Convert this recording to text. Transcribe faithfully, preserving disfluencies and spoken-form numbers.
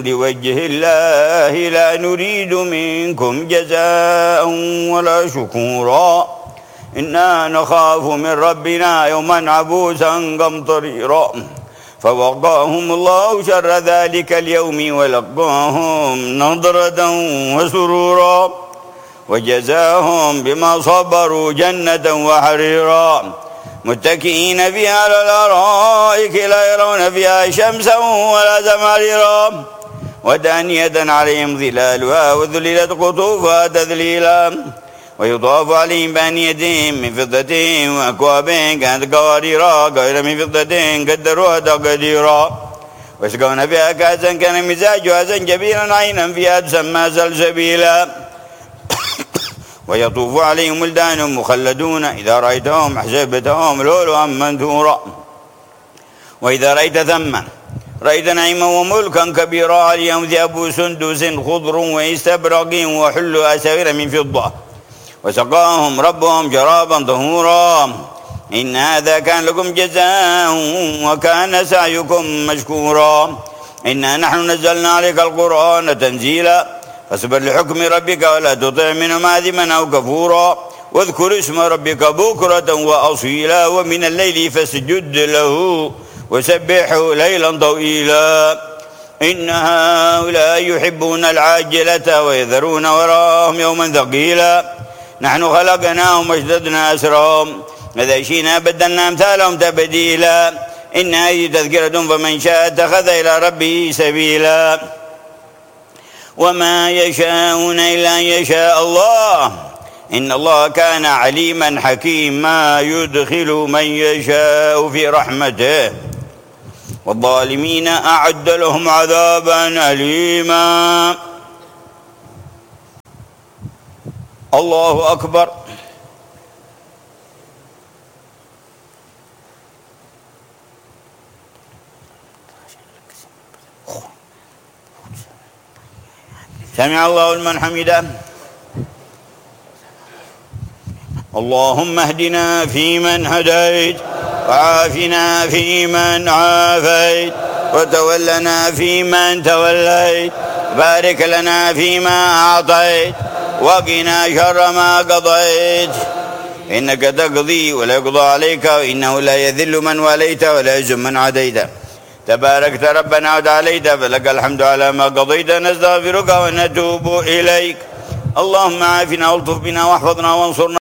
لوجه الله لا نريد منكم جزاء ولا شكورا إنا نخاف من ربنا يوما عبوسا قمطريرا فوقاهم الله شر ذلك اليوم ولقاهم نضرة وسرورا وجزاهم بما صبروا جنة وحريرا متكئين فيها على الأرائك لا يرون فيها شمسا ولا زمهريرا ودانية عليهم ظلالها وذللت قطوفها تذليلا ويطاف عليهم بانية من فضة وأكواب كانت قواريرا غير من فضة قدروها تقديرا ويسقون فيها كأسا كان مزاجها زنجبيلا عينا فيها تسمى سلسبيلا ويطوف عليهم ولدان مخلدون إذا رأيتهم حسبتهم لؤلؤا منثورا وإذا رأيت ثم رأيت نعيما وملكا كبيرا عليهم ثياب سندس خضر واستبرق وحل أساور من فضة وسقاهم ربهم شرابا طهورا إن هذا كان لكم جزاء وكان سعيكم مشكورا إنا نحن نزلنا عليك القرآن تنزيلا فاصبر لحكم ربك ولا تطع منهم آثما أو كفورا واذكر اسم ربك بكرة وأصيلا ومن الليل فاسجد له وسبحه ليلا طويلا إن هؤلاء يحبون العاجلة ويذرون وراءهم يوما ثقيلا نحن خلقناهم واشددنا أسرهم إذا شئنا بدلنا أمثالهم تبديلا إن هذه تذكرة فمن شاء اتخذ إلى ربه سبيلا وما يشاءون إلا أن يشاء الله إن الله كان عليما حكيما يدخل من يشاء في رحمته والظالمين أعد لهم عذابا أليما. الله أكبر. سمع الله لمن حمده. اللهم اهدنا فيمن هديت وعافنا فيمن عافيت وتولنا فيمن توليت بارك لنا فيما أعطيت وقنا شر ما قضيت إنك تقضي ولا يقضى عليك وإنه لا يذل من واليت ولا يعز من عاديت تباركت ربنا وتعاليت فلك الحمد على ما قضيت نستغفرك ونتوب إليك. اللهم عافنا والطف بنا واحفظنا وانصرنا